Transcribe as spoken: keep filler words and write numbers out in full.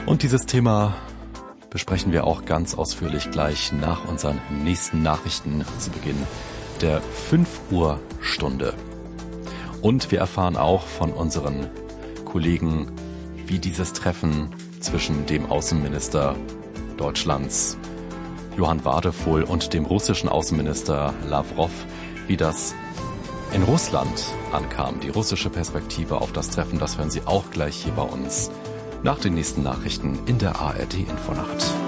Und dieses Thema besprechen wir auch ganz ausführlich gleich nach unseren nächsten Nachrichten zu Beginn der fünf Uhr Stunde. Und wir erfahren auch von unseren Kollegen, wie dieses Treffen zwischen dem Außenminister Deutschlands Johann Wadephul und dem russischen Außenminister Lawrow, wie das in Russland ankam. Die russische Perspektive auf das Treffen, das hören Sie auch gleich hier bei uns nach den nächsten Nachrichten in der A R D Infonacht.